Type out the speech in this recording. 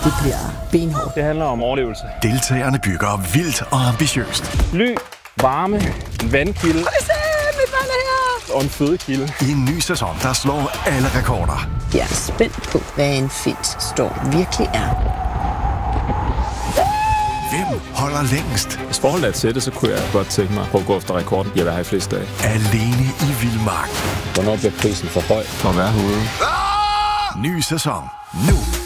Det bliver benhårdt. Det handler om overlevelse. Deltagerne bygger vildt og ambitiøst. Ly, varme, en vandkilde og en fødekilde. I en ny sæson, der slår alle rekorder. Jeg er spændt på, hvad en filmstorm virkelig er. Hvem holder længst? Hvis forholdet er til det, så kunne jeg godt tænke mig at gå efter rekorden. Jeg vil have i flest dage. Alene i vildmark. Hvornår bliver prisen for høj for at være herude? Ny sæson nu.